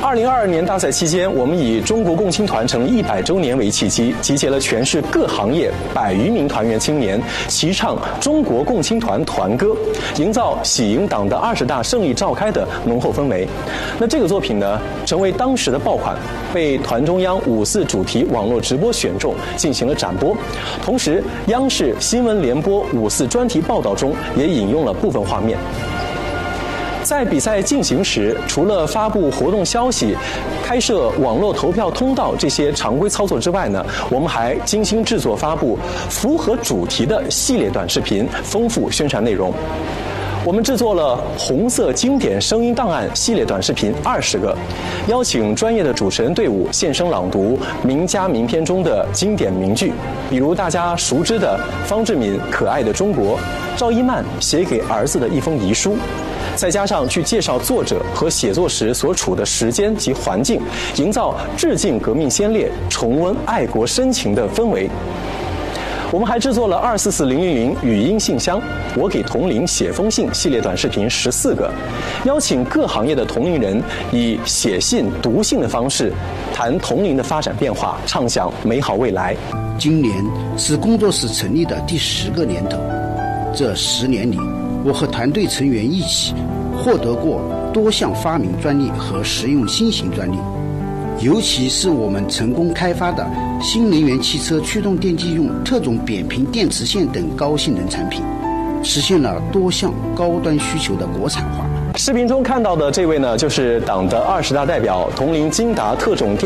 2022年大赛期间，我们以中国共青团成立100周年为契机，集结了全市各行业100余名团员青年，齐唱中国共青团团歌，营造喜迎党的20大胜利召开的浓厚氛围。那这个作品呢，成为当时的爆款，被团中央5·4主题网络直播选中进行了展播，同时央视新闻联播5·4专题报道中也引用了部分画面。在比赛进行时，除了发布活动消息、开设网络投票通道这些常规操作之外呢，我们还精心制作发布符合主题的系列短视频，丰富宣传内容。我们制作了红色经典声音档案系列短视频20个，邀请专业的主持人队伍现身朗读名家名篇中的经典名句，比如大家熟知的方志敏《可爱的中国》，赵一曼写给儿子的一封遗书，再加上去介绍作者和写作时所处的时间及环境，营造致敬革命先烈、重温爱国深情的氛围。我们还制作了244000语音信箱，我给同龄写封信系列短视频14个，邀请各行业的同龄人以写信、读信的方式谈同龄的发展变化，畅想美好未来。 今年是工作室成立的第10个年头，这10年里，我和团队成员一起获得过多项发明专利和实用新型专利，尤其是我们成功开发的新能源汽车驱动电机用特种扁平电池线等高性能产品，实现了多项高端需求的国产化。 视频中看到的这位呢，就是党的20大代表，铜陵金达特种电